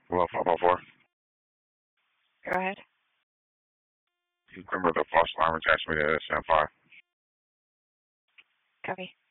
Hello, 504. Go ahead. You remember the false alarm attached me to SN5? Copy.